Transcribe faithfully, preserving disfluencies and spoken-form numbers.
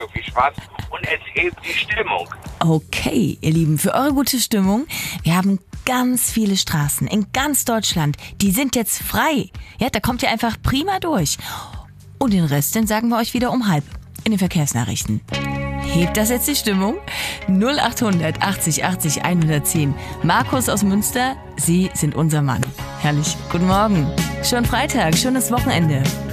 viel Spaß und es hebt die Stimmung. Okay, ihr Lieben, für eure gute Stimmung, wir haben ganz viele Straßen in ganz Deutschland, die sind jetzt frei. Ja, da kommt ihr einfach prima durch. Und den Rest, den sagen wir euch wieder um halb in den Verkehrsnachrichten. Hebt das jetzt die Stimmung? null achthundert achtzig achtzig hundertzehn. Markus aus Münster, Sie sind unser Mann. Herrlich. Guten Morgen. Schönen Freitag, schönes Wochenende.